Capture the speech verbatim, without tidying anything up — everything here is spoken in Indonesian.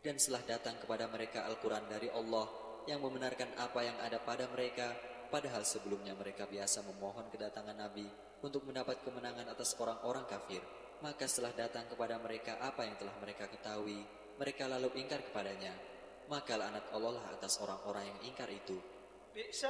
Dan setelah datang kepada mereka Al-Quran dari Allah yang membenarkan apa yang ada pada mereka, padahal sebelumnya mereka biasa memohon kedatangan Nabi untuk mendapat kemenangan atas orang-orang kafir, maka setelah datang kepada mereka apa yang telah mereka ketahui, mereka lalu ingkar kepadanya. Maka laknat Allah lah atas orang-orang yang ingkar itu.